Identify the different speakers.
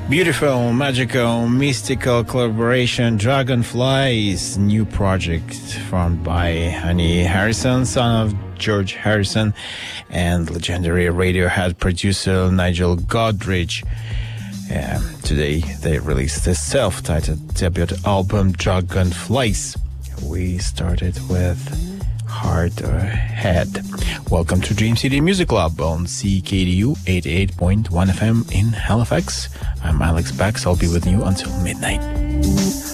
Speaker 1: Beautiful, magical, mystical collaboration, Dragonflies, new project formed by Honey Harrison, son of George Harrison, and legendary Radiohead producer Nigel Godrich. Today they released the self-titled debut album Dragonflies. We started with Heart Ahead. Welcome to Dream City Music Club on CKDU 88.1 FM in Halifax. I'm Alex Bax. I'll be with you until midnight.